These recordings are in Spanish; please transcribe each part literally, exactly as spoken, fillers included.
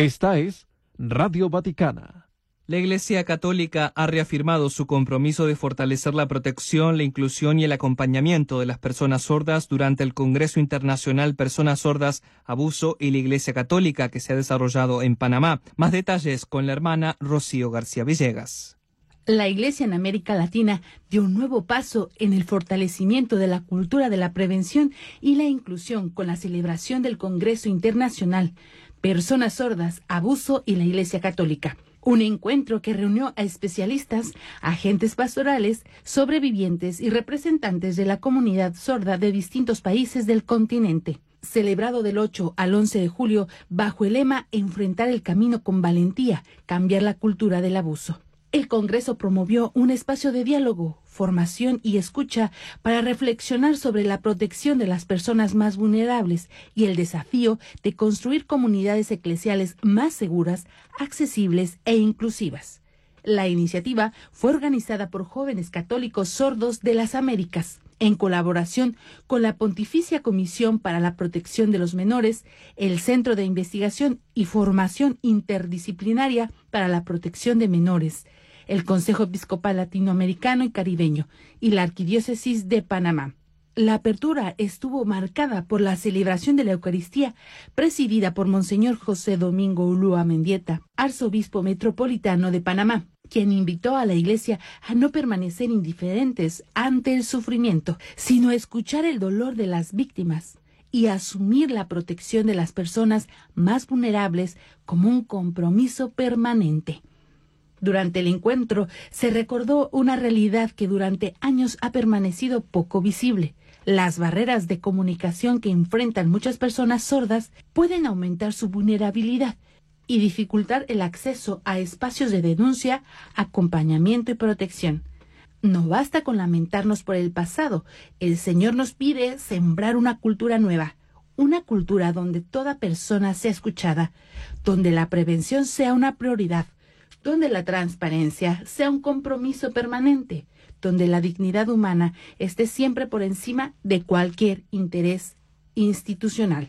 Esta es Radio Vaticana. La Iglesia Católica ha reafirmado su compromiso de fortalecer la protección, la inclusión y el acompañamiento de las personas sordas durante el Congreso Internacional Personas Sordas, Abuso y la Iglesia Católica que se ha desarrollado en Panamá. Más detalles con la hermana Rocío García Villegas. La Iglesia en América Latina dio un nuevo paso en el fortalecimiento de la cultura de la prevención y la inclusión con la celebración del Congreso Internacional Personas Sordas, Abuso y la Iglesia Católica. Un encuentro que reunió a especialistas, agentes pastorales, sobrevivientes y representantes de la comunidad sorda de distintos países del continente. Celebrado del ocho al once de julio bajo el lema Enfrentar el camino con valentía, cambiar la cultura del abuso. El Congreso promovió un espacio de diálogo, formación y escucha para reflexionar sobre la protección de las personas más vulnerables y el desafío de construir comunidades eclesiales más seguras, accesibles e inclusivas. La iniciativa fue organizada por jóvenes católicos sordos de las Américas, en colaboración con la Pontificia Comisión para la Protección de los Menores, el Centro de Investigación y Formación Interdisciplinaria para la Protección de Menores, el Consejo Episcopal Latinoamericano y Caribeño y la Arquidiócesis de Panamá. La apertura estuvo marcada por la celebración de la Eucaristía, presidida por Monseñor José Domingo Ulúa Mendieta, arzobispo metropolitano de Panamá, quien invitó a la Iglesia a no permanecer indiferentes ante el sufrimiento, sino a escuchar el dolor de las víctimas y asumir la protección de las personas más vulnerables como un compromiso permanente. Durante el encuentro se recordó una realidad que durante años ha permanecido poco visible. Las barreras de comunicación que enfrentan muchas personas sordas pueden aumentar su vulnerabilidad y dificultar el acceso a espacios de denuncia, acompañamiento y protección. No basta con lamentarnos por el pasado. El Señor nos pide sembrar una cultura nueva, una cultura donde toda persona sea escuchada, donde la prevención sea una prioridad, donde la transparencia sea un compromiso permanente, donde la dignidad humana esté siempre por encima de cualquier interés institucional.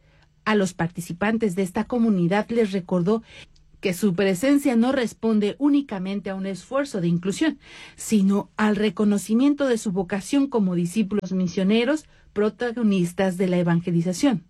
A los participantes de esta comunidad les recordó que su presencia no responde únicamente a un esfuerzo de inclusión, sino al reconocimiento de su vocación como discípulos misioneros, protagonistas de la evangelización.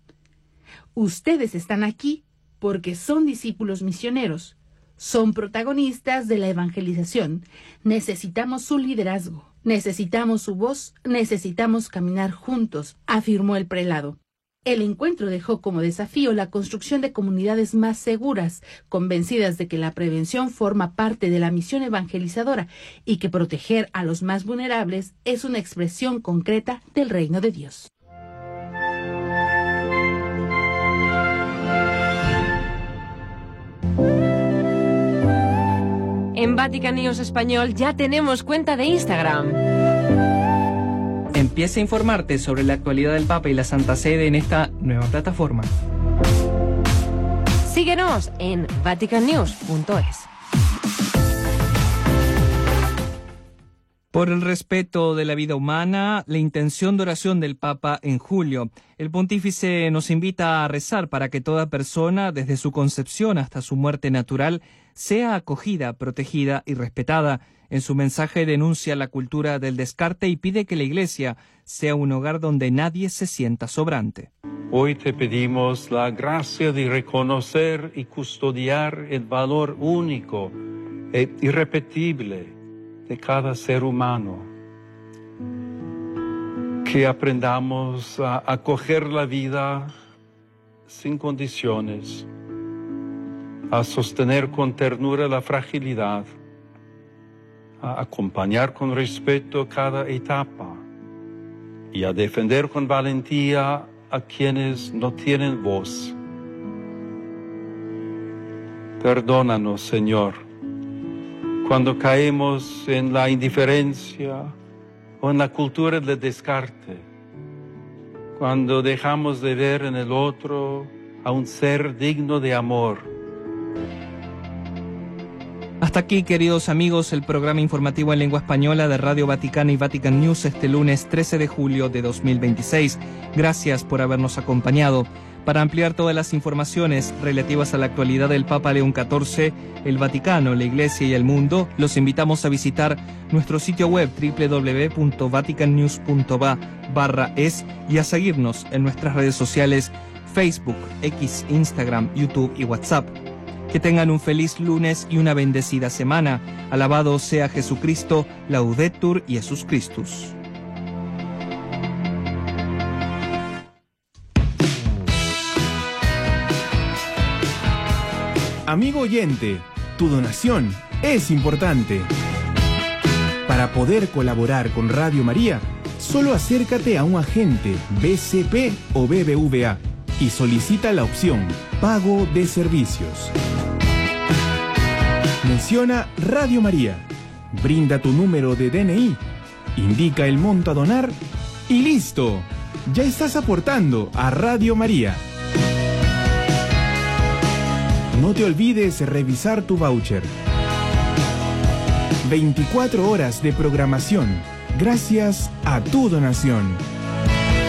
Ustedes están aquí porque son discípulos misioneros. Son protagonistas de la evangelización. Necesitamos su liderazgo, necesitamos su voz, necesitamos caminar juntos, afirmó el prelado. El encuentro dejó como desafío la construcción de comunidades más seguras, convencidas de que la prevención forma parte de la misión evangelizadora y que proteger a los más vulnerables es una expresión concreta del reino de Dios. En Vatican News Español ya tenemos cuenta de Instagram. Empieza a informarte sobre la actualidad del Papa y la Santa Sede en esta nueva plataforma. Síguenos en vatican news punto es. Por el respeto de la vida humana, la intención de oración del Papa en julio. El pontífice nos invita a rezar para que toda persona, desde su concepción hasta su muerte natural, sea acogida, protegida y respetada. En su mensaje denuncia la cultura del descarte y pide que la Iglesia sea un hogar donde nadie se sienta sobrante. Hoy te pedimos la gracia de reconocer y custodiar el valor único e irrepetible de cada ser humano. Que aprendamos a acoger la vida sin condiciones, a sostener con ternura la fragilidad, a acompañar con respeto cada etapa y a defender con valentía a quienes no tienen voz. Perdónanos, Señor, cuando caemos en la indiferencia o en la cultura del descarte, cuando dejamos de ver en el otro a un ser digno de amor. Hasta aquí, queridos amigos, el programa informativo en lengua española de Radio Vaticana y Vatican News este lunes trece de julio de dos mil veintiséis. Gracias por habernos acompañado. Para ampliar todas las informaciones relativas a la actualidad del Papa León catorce, el Vaticano, la Iglesia y el mundo, los invitamos a visitar nuestro sitio web doble u doble u doble u punto vatican news punto va barra es y a seguirnos en nuestras redes sociales Facebook, X, Instagram, YouTube y WhatsApp. Que tengan un feliz lunes y una bendecida semana. Alabado sea Jesucristo, Laudetur Jesus Christus. Amigo oyente, tu donación es importante. Para poder colaborar con Radio María, solo acércate a un agente B C P o B B V A y solicita la opción Pago de Servicios. Menciona Radio María, brinda tu número de D N I, indica el monto a donar y ¡listo! Ya estás aportando a Radio María. No te olvides revisar tu voucher. veinticuatro horas de programación gracias a tu donación.